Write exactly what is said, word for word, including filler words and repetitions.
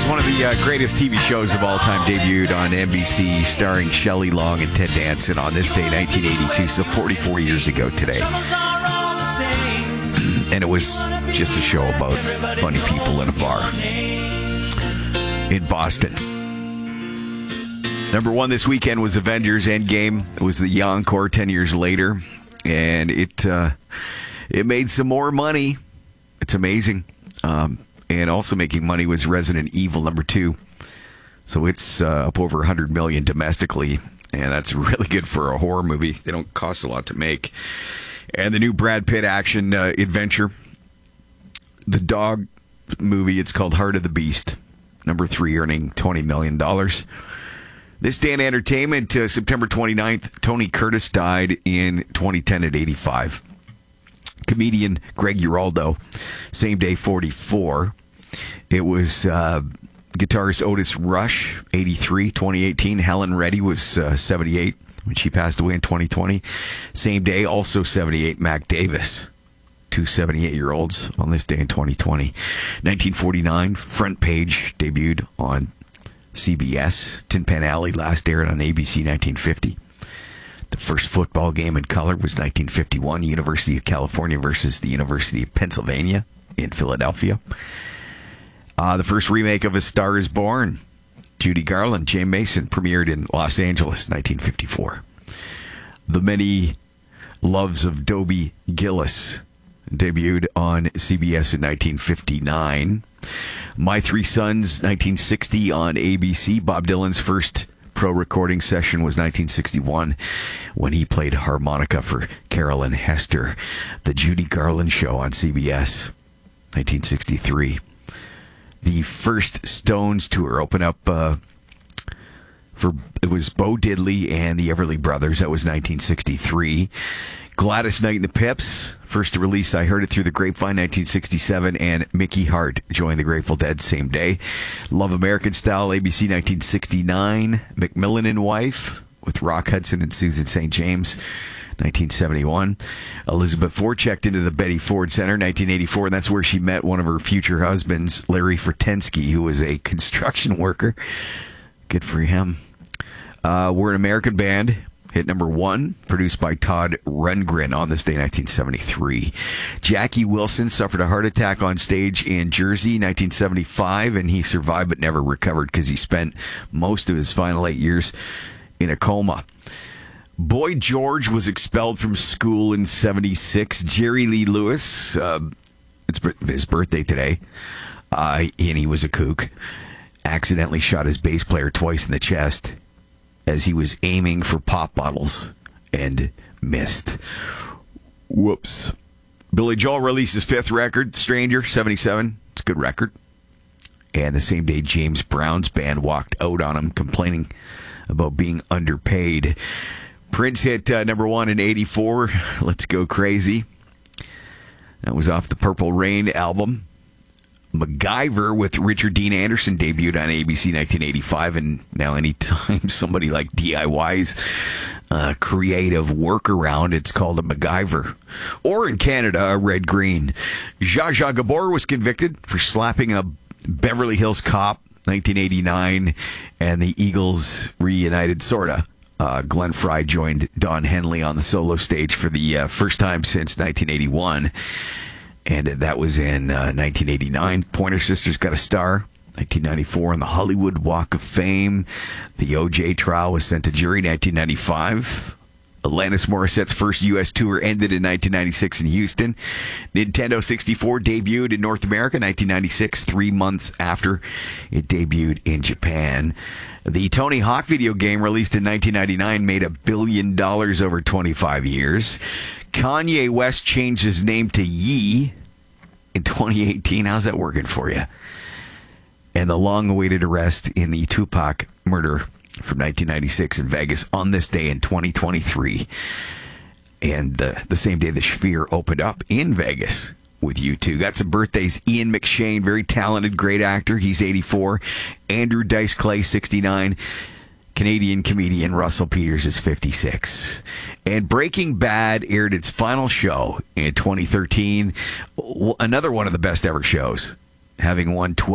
one of the uh, greatest T V shows of all time, debuted on N B C, starring Shelley Long and Ted Danson on this day, nineteen eighty-two, so forty-four years ago today. And it was just a show about funny people in a bar in Boston. Number one this weekend was Avengers Endgame. It was the encore ten years later, and it uh, it made some more money. It's amazing. Um, and also making money was Resident Evil number two. So it's uh, up over one hundred million dollars domestically, and that's really good for a horror movie. They don't cost a lot to make. And the new Brad Pitt action uh, adventure, the dog movie, it's called Heart of the Beast, number three, earning twenty million dollars. This day in entertainment, uh, September twenty-ninth, Tony Curtis died in twenty ten at eighty-five. Comedian Greg Giraldo, same day, forty-four. It was uh, guitarist Otis Rush, eighty-three, twenty eighteen. Helen Reddy was uh, seventy-eight when she passed away in twenty twenty. Same day, also seventy-eight, Mac Davis. Two seventy-eight-year-olds on this day in twenty twenty. nineteen forty-nine, Front Page debuted on C B S. Tin Pan Alley last aired on A B C nineteen fifty. The first football game in color was nineteen fifty-one, University of California versus the University of Pennsylvania in Philadelphia. Uh, the first remake of A Star is Born, Judy Garland, James Mason, premiered in Los Angeles, nineteen fifty-four. The Many Loves of Dobie Gillis debuted on C B S in nineteen fifty-nine. My Three Sons, nineteen sixty on A B C. Bob Dylan's first pro recording session was nineteen sixty-one when he played harmonica for Carolyn Hester. The Judy Garland Show on C B S, nineteen sixty-three. The first Stones tour opened up uh, for, it was Bo Diddley and the Everly Brothers. That was nineteen sixty-three. Gladys Knight and the Pips, first to release I Heard It Through the Grapevine, nineteen sixty-seven, and Mickey Hart joined the Grateful Dead same day. Love American Style, A B C, nineteen sixty-nine. Macmillan and Wife with Rock Hudson and Susan Saint James, nineteen seventy-one. Elizabeth Ford checked into the Betty Ford Center, nineteen eighty-four, and that's where she met one of her future husbands, Larry Fertensky, who was a construction worker. Good for him. Uh, we're an American band. Hit number one, produced by Todd Rundgren on this day, nineteen seventy-three. Jackie Wilson suffered a heart attack on stage in Jersey, nineteen seventy-five, and he survived but never recovered because he spent most of his final eight years in a coma. Boy George was expelled from school in seventy-six. Jerry Lee Lewis, uh, it's his birthday today, uh, and he was a kook, accidentally shot his bass player twice in the chest as he was aiming for pop bottles and missed. Whoops. Billy Joel released his fifth record, Stranger, seventy-seven. It's a good record. And the same day, James Brown's band walked out on him, complaining about being underpaid. Prince hit uh, number one in eighty-four, Let's Go Crazy. That was off the Purple Rain album. MacGyver with Richard Dean Anderson debuted on A B C nineteen eighty-five, and now anytime somebody like D I Y's uh, creative workaround, it's called a MacGyver. Or in Canada, a Red Green. Zsa Zsa Gabor was convicted for slapping a Beverly Hills cop, nineteen eighty-nine, and the Eagles reunited, sorta. Uh, Glenn Frey joined Don Henley on the solo stage for the uh, first time since nineteen eighty-one. And that was in uh, nineteen eighty-nine. Pointer Sisters got a star. nineteen ninety-four on the Hollywood Walk of Fame. The O J trial was sent to jury. nineteen ninety-five. Alanis Morissette's first U S tour ended in nineteen ninety-six in Houston. Nintendo sixty-four debuted in North America nineteen ninety-six, three months after it debuted in Japan. The Tony Hawk video game, released in nineteen ninety-nine, made a billion dollars over twenty-five years. Kanye West changed his name to Ye in twenty eighteen. How's that working for you? And the long-awaited arrest in the Tupac murder from nineteen ninety-six in Vegas on this day in twenty twenty-three. And the, the same day the Sphere opened up in Vegas with U two. Got some birthdays. Ian McShane, very talented, great actor. He's eighty-four. Andrew Dice Clay, sixty-nine. Canadian comedian Russell Peters is fifty-six. And Breaking Bad aired its final show in twenty thirteen. Another one of the best ever shows, having won twelve